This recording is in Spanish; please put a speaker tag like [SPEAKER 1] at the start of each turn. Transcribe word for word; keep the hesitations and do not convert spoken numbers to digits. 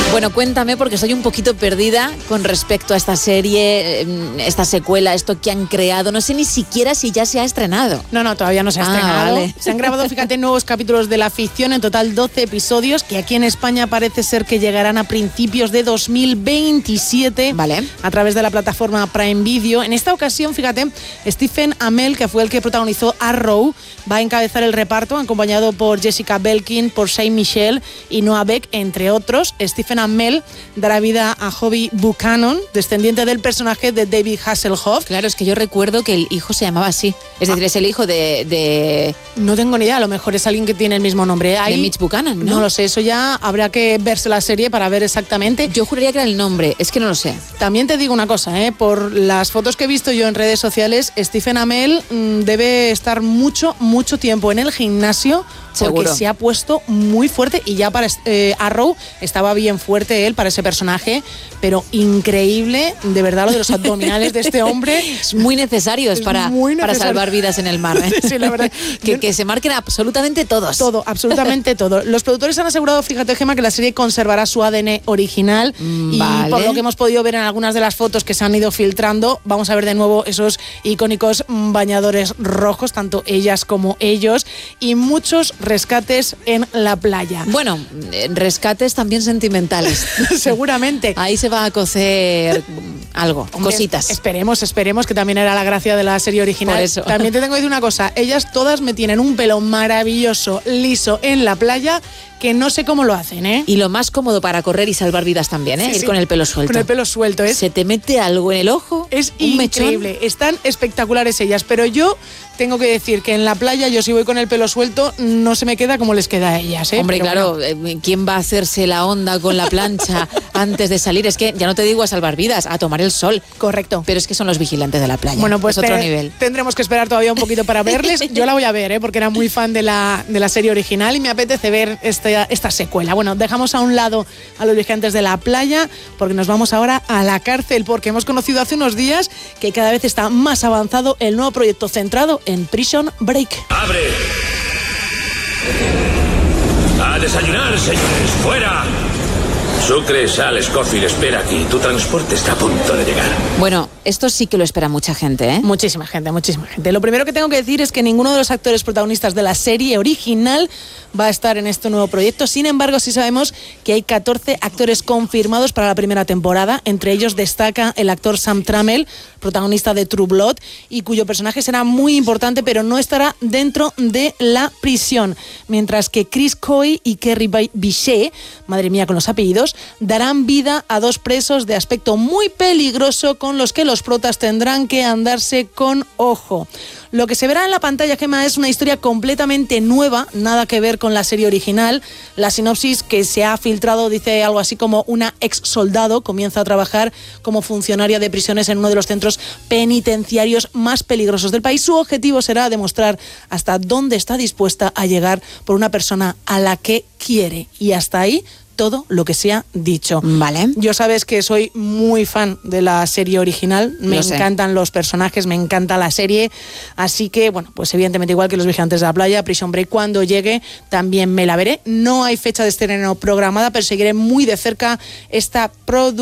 [SPEAKER 1] Bueno, cuéntame, porque soy un poquito perdida con respecto a esta serie, esta secuela, esto que han creado. No sé ni siquiera si ya se ha estrenado.
[SPEAKER 2] No, no, todavía no se ha
[SPEAKER 1] Ah,
[SPEAKER 2] estrenado.
[SPEAKER 1] vale.
[SPEAKER 2] Se han grabado, fíjate, nuevos capítulos de la ficción, en total doce episodios, que aquí en España parece ser que llegarán a principios de dos mil veintisiete.
[SPEAKER 1] Vale.
[SPEAKER 2] A través de la plataforma Prime Video. En esta ocasión, fíjate, Stephen Amell, que fue el que protagonizó Arrow, va a encabezar el reparto, acompañado por Jessica Belkin, por Shane Michelle y Noah Beck, entre otros. Stephen Amell dará vida a Hobie Buchanan, descendiente del personaje de David Hasselhoff.
[SPEAKER 1] Claro, es que yo recuerdo que el hijo se llamaba así. Es decir, ah. es el hijo de, de...
[SPEAKER 2] No tengo ni idea, a lo mejor es alguien que tiene el mismo nombre. Ahí,
[SPEAKER 1] de Mitch Buchanan, ¿no?
[SPEAKER 2] No lo sé, eso ya habrá que verse la serie para ver exactamente.
[SPEAKER 1] Yo juraría que era el nombre, es que no lo sé.
[SPEAKER 2] También te digo una cosa, ¿eh? Por las fotos que he visto yo en redes sociales, Stephen Amell mmm, debe estar mucho, mucho tiempo en el gimnasio. Porque
[SPEAKER 1] Seguro.
[SPEAKER 2] Se ha puesto muy fuerte y ya para eh, Arrow estaba bien fuerte él para ese personaje, pero increíble, de verdad, lo de los abdominales de este hombre.
[SPEAKER 1] Es muy necesario es para,
[SPEAKER 2] muy
[SPEAKER 1] para
[SPEAKER 2] necesario.
[SPEAKER 1] salvar vidas en el mar. ¿eh?
[SPEAKER 2] Sí, la verdad.
[SPEAKER 1] que, que se marquen absolutamente todos.
[SPEAKER 2] Todo, absolutamente todo. Los productores han asegurado, fíjate, Gemma, que la serie conservará su A D N original
[SPEAKER 1] mm,
[SPEAKER 2] y
[SPEAKER 1] vale.
[SPEAKER 2] por lo que hemos podido ver en algunas de las fotos que se han ido filtrando, vamos a ver de nuevo esos icónicos bañadores rojos, tanto ellas como ellos, y muchos rescates en la playa.
[SPEAKER 1] Bueno, rescates también sentimentales.
[SPEAKER 2] Seguramente.
[SPEAKER 1] Ahí se va a cocer algo,
[SPEAKER 2] Hombre,
[SPEAKER 1] cositas.
[SPEAKER 2] Esperemos, esperemos, que también era la gracia de la serie original.
[SPEAKER 1] Por eso.
[SPEAKER 2] También te tengo que decir una cosa, ellas todas me tienen un pelo maravilloso, liso en la playa, que no sé cómo lo hacen, ¿eh?
[SPEAKER 1] Y lo más cómodo para correr y salvar vidas también, ¿eh?
[SPEAKER 2] Sí,
[SPEAKER 1] Ir
[SPEAKER 2] sí.
[SPEAKER 1] con el pelo suelto.
[SPEAKER 2] Con el pelo suelto, ¿eh?
[SPEAKER 1] Se te mete algo en el ojo.
[SPEAKER 2] Es
[SPEAKER 1] un
[SPEAKER 2] increíble,
[SPEAKER 1] mechón.
[SPEAKER 2] están espectaculares ellas, pero yo tengo que decir que en la playa yo si voy con el pelo suelto no se me queda como les queda a ellas, ¿eh?
[SPEAKER 1] Hombre,
[SPEAKER 2] Pero
[SPEAKER 1] claro,
[SPEAKER 2] bueno.
[SPEAKER 1] eh, ¿quién va a hacerse la onda con la plancha antes de salir? Es que ya no te digo a salvar vidas, a tomar el sol.
[SPEAKER 2] Correcto.
[SPEAKER 1] Pero es que son los vigilantes de la playa.
[SPEAKER 2] Bueno, pues
[SPEAKER 1] es otro
[SPEAKER 2] te-
[SPEAKER 1] nivel.
[SPEAKER 2] tendremos que esperar todavía un poquito para verles. Yo la voy a ver, ¿eh? Porque era muy fan de la, de la serie original y me apetece ver esta, esta secuela. Bueno, dejamos a un lado a los vigilantes de la playa porque nos vamos ahora a la cárcel, porque hemos conocido hace unos días que cada vez está más avanzado el nuevo proyecto centrado en Prison Break.
[SPEAKER 3] ¡Abre! ¡A desayunar, señores! ¡Fuera! Sucre, Sal, Scofield, espera aquí. Tu transporte está a punto de llegar.
[SPEAKER 1] Bueno, esto sí que lo espera mucha gente, ¿eh?
[SPEAKER 2] Muchísima gente, muchísima gente. Lo primero que tengo que decir es que ninguno de los actores protagonistas de la serie original va a estar en este nuevo proyecto. Sin embargo, sí sabemos que hay catorce actores confirmados para la primera temporada. Entre ellos destaca el actor Sam Trammell, protagonista de True Blood, y cuyo personaje será muy importante, pero no estará dentro de la prisión. Mientras que Chris Coy y Kerry Bichet, madre mía con los apellidos, darán vida a dos presos de aspecto muy peligroso con los que los protas tendrán que andarse con ojo. Lo que se verá en la pantalla, Gemma, es una historia completamente nueva, nada que ver con la serie original. La sinopsis que se ha filtrado dice algo así como una ex soldado comienza a trabajar como funcionaria de prisiones en uno de los centros penitenciarios más peligrosos del país. Su objetivo será demostrar hasta dónde está dispuesta a llegar por una persona a la que quiere. Y hasta ahí todo lo que se ha dicho.
[SPEAKER 1] Vale.
[SPEAKER 2] Yo sabes que soy muy fan de la serie original, me
[SPEAKER 1] Lo sé.
[SPEAKER 2] encantan los personajes, me encanta la serie, así que, bueno, pues evidentemente igual que Los Vigilantes de la Playa, Prison Break, cuando llegue también me la veré. No hay fecha de estreno programada, pero seguiré muy de cerca esta producción.